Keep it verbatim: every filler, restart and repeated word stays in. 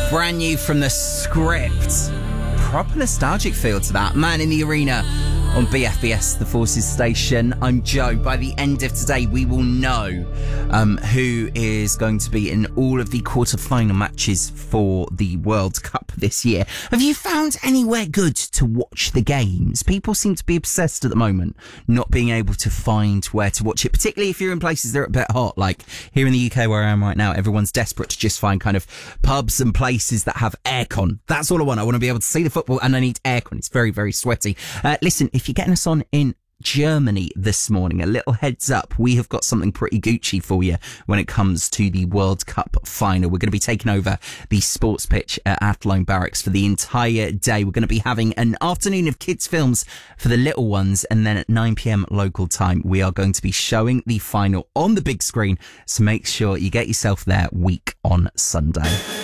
Brand new from The Script. Proper nostalgic feel to that. Man in the Arena on B F B S, the Forces Station. I'm Joe. By the end of today, we will know um, who is going to be in all of the quarter-final matches for the World Cup this year. Have you found anywhere good to watch the games? People seem to be obsessed at the moment, not being able to find where to watch it, particularly if you're in places that are a bit hot. Like here in the U K where I am right now, everyone's desperate to just find kind of pubs and places that have aircon. That's all I want. I want to be able to see the football and I need aircon. It's very, very sweaty. Uh, listen, if you're getting us on in Germany this morning, a little heads up, we have got something pretty Gucci for you when it comes to the World Cup final. We're going to be taking over the sports pitch at Athlone Barracks for the entire day. We're going to be having an afternoon of kids films for the little ones, and then at nine p.m. local time we are going to be showing the final on the big screen, so make sure you get yourself there week on Sunday.